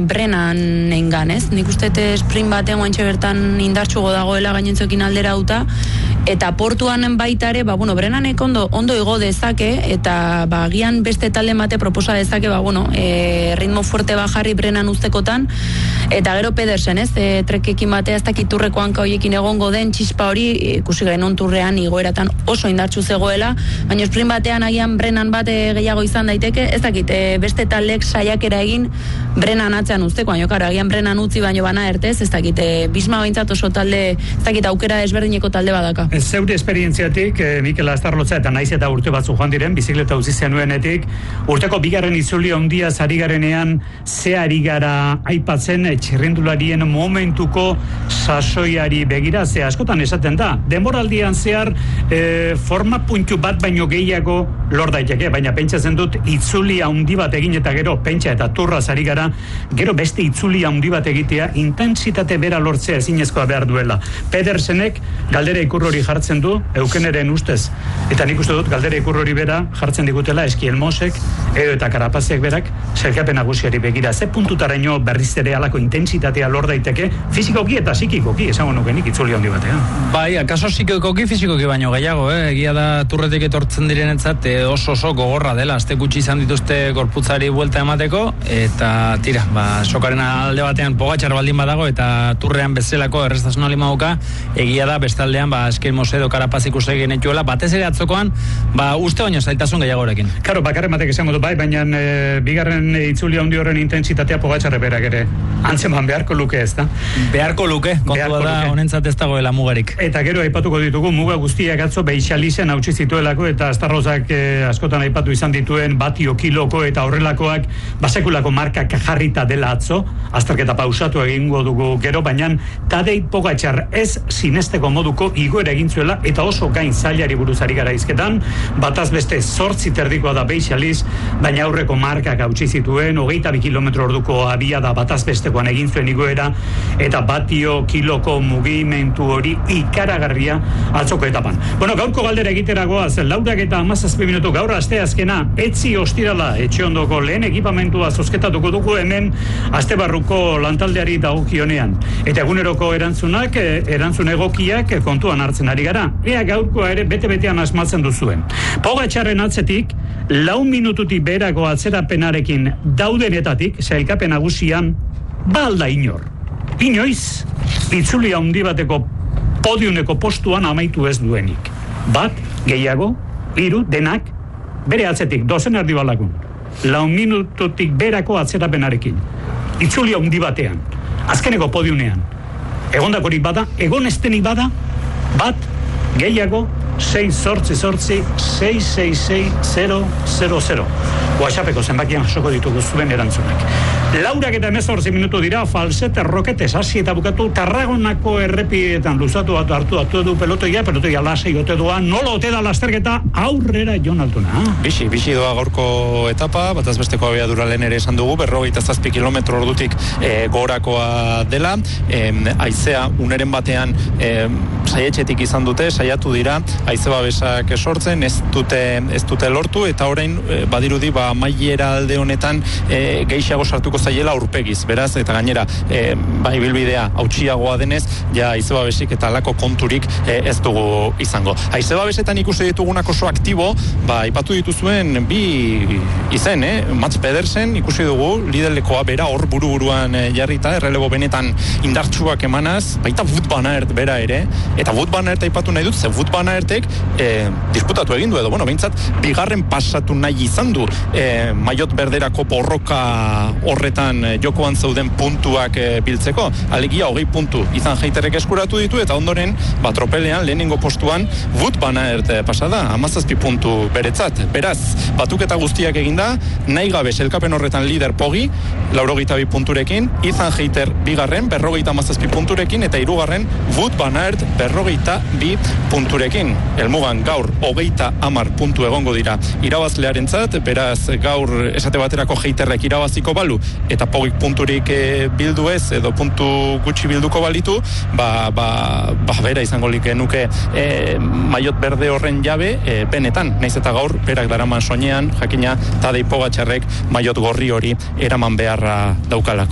Brennan engan, ez? Nik uste sprint batean guantxe bertan indartsugo dagoela gainentzokin aldera auta, eta portuan baita ere, Brennanek ondo igo dezake, eta agian beste talde bate proposa dezake, ritmo fuerte bajarri Brennan uztekotan, eta gero Pedersen, ez? Trekekin batea ez dakiturreko hanka horiekin egongo den txispa hori, ikusi gainon turrean igoeratan oso indartsu zegoela, baina sprint batean agian Brennan bate gehiago izan daiteke, ez dakit, beste taldek saiakera egin Brennan atzean uzteko, baina karo, agian Brennan utzi baino bana ertez, ez dakit, Bisma behintzat oso talde, ez dakit, aukera desberdineko talde badaka. Zeure esperientziatik, Mikel Astarlotza eta naiz eta urte batzu joan diren, bizikleta utzi zenuenetik, urteko bigarren itzuli handia ari garenean, ze ari gara aipatzen txirrindularien momentuko sasoiari begira, ze askotan esaten da, denboraldian zehar forma puntu bat baino gehiago lor daiteke, baina pentsatzen dut itzuli handi bat egin eta gero pentsa eta turraz ari gara, gero beste itzuli handi bat egitea intentsitate bera lortzea ezinezkoa behar duela. Pedersenek galdera ikurrori jartzen du, Eukeneren ustez, eta nik uste dut galdera ikurrori bera jartzen digutela Eskielmosek edo eta Karapazek berak sailkapen nagusiari begira, ze puntutaraino berriz ere halako intentsitatea lor daiteke fisikoki eta psikikoki, esango nukenik itzuli handi batean. Bai, akaso psikikoki fisikoki baino gehiago, egia da turretik etortzen direnentzat oso gogorra dela, aste gutxi izan dituzte gorputzari buelta emateko, eta tira, sokaren alde batean Pogačar baldin badago, eta turrean bezalako erreztasun alimauka, egia da bestaldean Eskielmos edo Karapaz ikusi genituela, batez ere atzokoan, uste baino zailtasun gehiagorekin. Karo, bakarren batek esango du bai, baina bigarren itzuli handi horren intentsitatea Pogačarre berak ere antzeman beharko luke, ez da? Beharko luke, kontua da honentzat ez dagoela mugarik. Eta gero aipatuko ditugu, muga guztiak atzo Beixalizen hautsi zituelako, eta Astarlozak askotan aipatu izan dituen batio kiloko eta horrelakoak basekulako markak jarrita dela atzo, azterketa pausatu egingo dugu gero, baina Tadej Pogačar ez sinesteko moduko igoera egin zuela, eta oso gain zailari buruzari gara izketan, bataz beste 8 terdikoa da Beixaliz, baina aurreko markak hautsi zituen, 22 kilometro orduko abiada bataz bestekoan egin zuen igoera, eta batio kiloko mugimendu hori ikaragarria atzoko etapan. Gaurko galdera egiteragoa, laurak eta 17 minutu gaur asteazkena, etzi ostirala etxe ondoko lehen ekipamentua zozketatuko dugu hemen astebarruko lantaldeari dagokionean. Eta eguneroko erantzunak, erantzun egokiak kontuan hartzen ari gara. Ea gaurkoa ere bete-betean asmatzen duzuen. Pogačarren atzetik, 4 minututik beherako atzerapenarekin daudenetatik, sailkapen nagusian, balda inor. Inoiz, itzuli handi bateko podiumeko postuan amaitu ez duenik. Bat, gehiago, 3, denak, bere atzetik, 2 erdi balakun. 4 minututik beherako atzerapenarekin. Itzuli handi batean. Azkeneko podiumean. Egondakorik bada, egon estenik bada, bat, gehiago, 6-8-6-6-6-0-0-0. WhatsAppeko zenbakian jasoko ditugu zuen erantzunak. 4:18 minutu dira, falsete roketes hasi eta bukatu Tarragonako errepietan luzatu hartu du pelotoia lasai ote doa, nola ote da lasterketa aurrera Jon Altuna. Bixi doa gaurko etapa, bataz besteko abiadura lehen ere esan dugu, 47 kilometro ordutik gorakoa dela, haizea uneren batean saietxetik izan dute, saiatu dira, haize babesak sortzen, ez dute lortu, eta orain badirudi mailera alde honetan gehiago sartuko zaiela aurpegiz, beraz, eta gainera ibilbidea hautsiagoa denez, ja haize babesik eta alako konturik ez dugu izango. Haize babesetan ikusi ditugunak oso aktibo, ipatu dituzuen bi izen, Mats Pedersen ikusi dugu, lidelekoa bera hor buruan jarrita, errelebo benetan indartsuak emanaz, baita Wout van Aert bera ere, eta Wout van Aert aipatu nahi dut, ze Wout van Aertek disputatu egin du edo, behintzat, bigarren pasatu nahi izan du maiot berderako borroka horretan jokoan zeuden puntuak biltzeko, alegia 20 puntu izan Heiterrek eskuratu ditu, eta ondoren tropelean lehenengo postuan Wout van Aert pasada, 17 puntu beretzat, beraz, batuketa guztiak eginda, nahi gabe selkapen horretan lider Pogi, 82 punturekin, Ethan Heiter bigarren, 57 punturekin, eta hirugarren Wout van Aert 42 punturekin. Helmugan gaur 30 puntu egongo dira irabazlearentzat, beraz gaur esate baterako Heiterrek irabaziko balu eta Pogik punturik bildu ez edo puntu gutxi bilduko balitu, bera izango nuke maiot berde horren jabe benetan, naiz eta gaur berak daraman soinean, jakina Tadej Pogačarrek maiot gorri hori eraman beharra daukalako.